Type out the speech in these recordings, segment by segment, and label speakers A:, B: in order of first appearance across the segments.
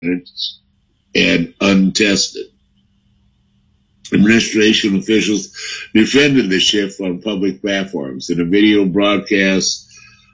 A: and untested. Administration officials defended the shift on public platforms. In a video broadcast,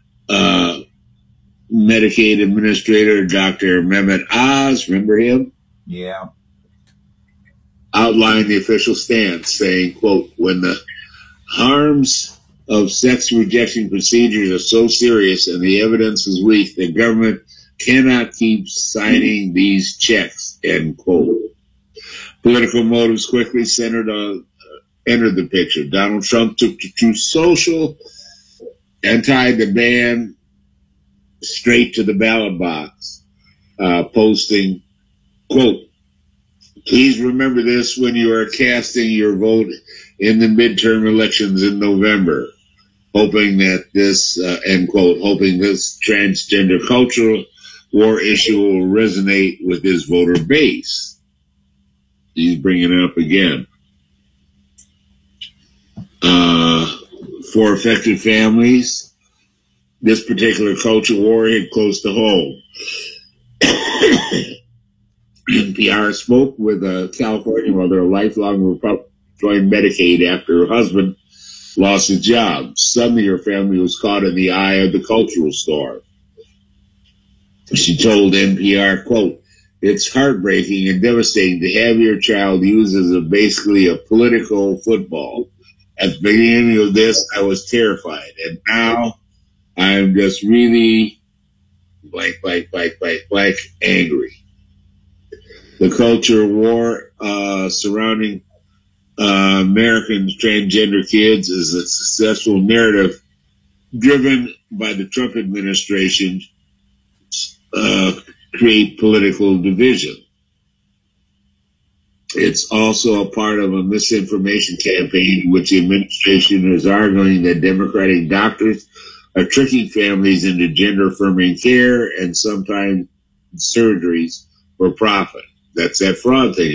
A: Medicaid Administrator Dr. Mehmet Oz, remember him?
B: Yeah.
A: Outlined the official stance, saying, quote, when the harms of sex rejection procedures are so serious and the evidence is weak, the government cannot keep signing these checks, end quote. Political motives quickly entered the picture. Donald Trump took to Truth Social and tied the ban straight to the ballot box, posting, quote, please remember this when you are casting your vote in the midterm elections in November, hoping that this, end quote, hoping this transgender cultural war issue will resonate with his voter base. He's bringing it up again. For affected families, this particular culture war hit close to home. NPR spoke with a California mother, a lifelong Republican, joined Medicaid after her husband lost his job. Suddenly, her family was caught in the eye of the cultural storm. She told NPR, quote, it's heartbreaking and devastating to have your child used as basically a political football. At the beginning of this, I was terrified. And now I'm just really angry. The culture war surrounding American transgender kids is a successful narrative driven by the Trump administration create political division. It's also a part of a misinformation campaign in which the administration is arguing that Democratic doctors are tricking families into gender-affirming care and sometimes surgeries for profit. That's that fraud thing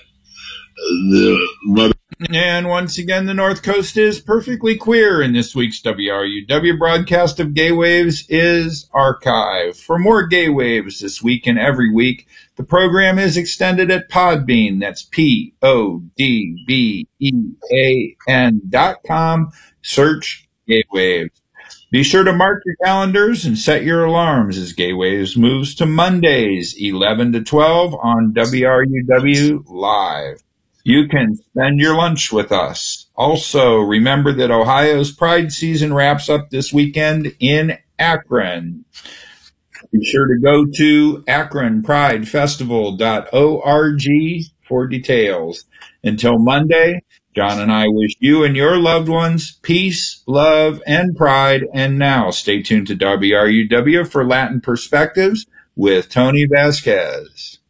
A: again.
B: And once again, the North Coast is perfectly queer, and this week's WRUW broadcast of Gay Waves is archived. For more Gay Waves this week and every week, the program is extended at Podbean. That's PODBEAN.com. Search Gay Waves. Be sure to mark your calendars and set your alarms as Gay Waves moves to Mondays, 11 to 12 on WRUW Live. You can spend your lunch with us. Also, remember that Ohio's Pride season wraps up this weekend in Akron. Be sure to go to akronpridefestival.org for details. Until Monday, John and I wish you and your loved ones peace, love, and pride. And now, stay tuned to WRUW for Latin Perspectives with Tony Vasquez.